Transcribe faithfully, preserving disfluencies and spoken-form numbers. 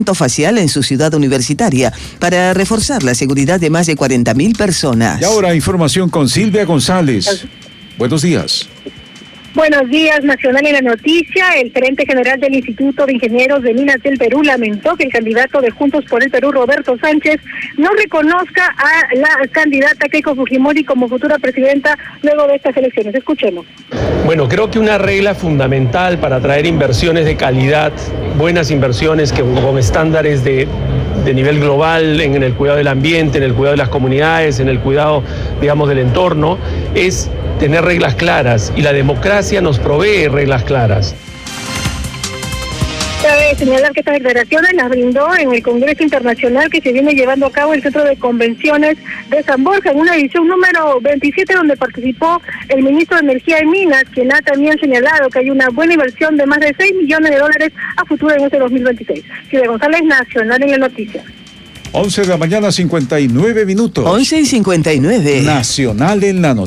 facial en su ciudad universitaria para reforzar la seguridad de más de cuarenta mil personas. Y ahora información con Silvia González. Buenos días. Buenos días, Nacional en la noticia. El gerente general del Instituto de Ingenieros de Minas del Perú lamentó que el candidato de Juntos por el Perú, Roberto Sánchez, no reconozca a la candidata Keiko Fujimori como futura presidenta luego de estas elecciones. Escuchemos. Bueno, creo que una regla fundamental para atraer inversiones de calidad, buenas inversiones que con estándares de, de nivel global en, en el cuidado del ambiente, en el cuidado de las comunidades, en el cuidado, digamos, del entorno, es tener reglas claras, y la democracia nos provee reglas claras. Cabe señalar que estas declaraciones las brindó en el Congreso Internacional que se viene llevando a cabo en el Centro de Convenciones de San Borja, en una edición número veintisiete, donde participó el ministro de Energía y Minas, quien ha también señalado que hay una buena inversión de más de seis millones de dólares a futuro en este dos mil veintiséis. Silvia González, Nacional en la noticia. once de la mañana, cincuenta y nueve minutos. once y cincuenta y nueve. Nacional en la noticia.